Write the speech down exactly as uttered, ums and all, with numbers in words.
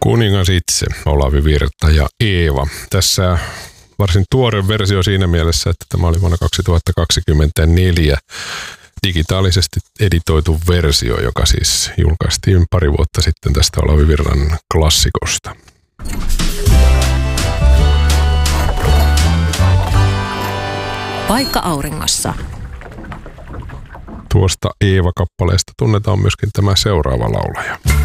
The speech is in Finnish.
Kuningas itse, Olavi Virta ja Eeva. Tässä varsin tuore versio siinä mielessä, että tämä oli vuonna kaksituhattakaksikymmentäneljä digitaalisesti editoitu versio, joka siis julkaistiin pari vuotta sitten tästä Olavi Virran klassikosta. Paikka auringossa. Tuosta Eeva-kappaleesta tunnetaan myöskin tämä seuraava laulaja.